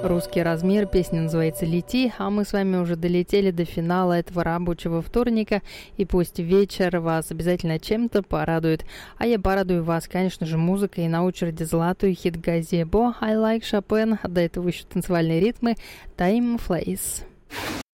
русский размер. Песня называется «Лети», а мы с вами уже долетели до финала этого рабочего вторника, и пусть вечер вас обязательно чем-то порадует. А я порадую вас, конечно же, музыкой. На очереди золотой хит Газебо «I Like Chopin», до этого еще танцевальные ритмы «Time Flies».